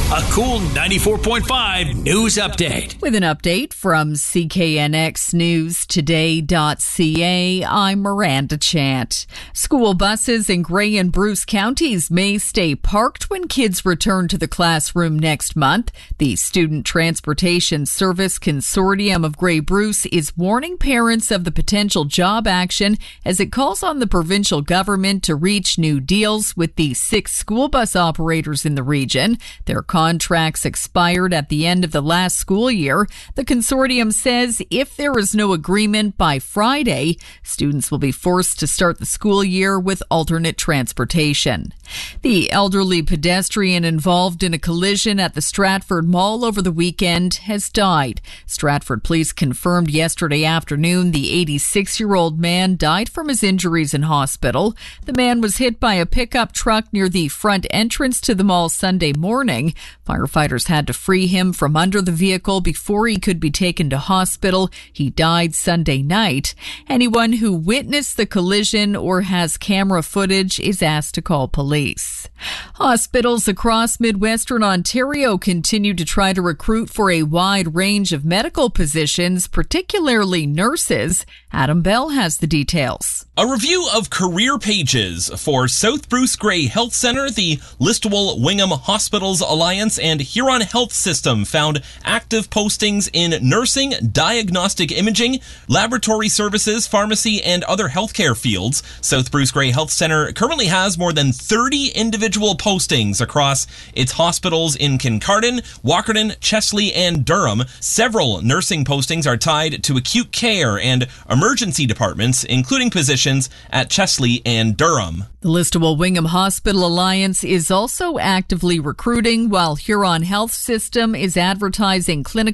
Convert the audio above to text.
A cool 94.5 news update. With an update from CKNXNewsToday.ca, I'm Miranda Chant. School buses in Grey and Bruce counties may stay parked when kids return to the classroom next month. The Student Transportation Service Consortium of Grey Bruce is warning parents of the potential job action as it calls on the provincial government to reach new deals with the 6 school bus operators in the region. Their contracts expired at the end of the last school year. The consortium says if there is no agreement by Friday, students will be forced to start the school year with alternate transportation. The elderly pedestrian involved in a collision at the Stratford Mall over the weekend has died. Stratford police confirmed yesterday afternoon the 86-year-old man died from his injuries in hospital. The man was hit by a pickup truck near the front entrance to the mall Sunday morning. Firefighters had to free him from under the vehicle before he could be taken to hospital. He died Sunday night. Anyone who witnessed the collision or has camera footage is asked to call police. Hospitals across Midwestern Ontario continue to try to recruit for a wide range of medical positions, particularly nurses. Adam Bell has the details. A review of career pages for South Bruce Grey Health Centre, the Listowel Wingham Hospitals Alliance, and Huron Health System found active postings in nursing, diagnostic imaging, laboratory services, pharmacy, and other healthcare fields. South Bruce Grey Health Centre currently has more than 30 individual postings across its hospitals in Kincardine, Walkerton, Chesley, and Durham. Several nursing postings are tied to acute care and emergency departments, including positions at Chesley and Durham. The Listowel Wingham Hospital Alliance is also actively recruiting, while Huron Health System is advertising clinical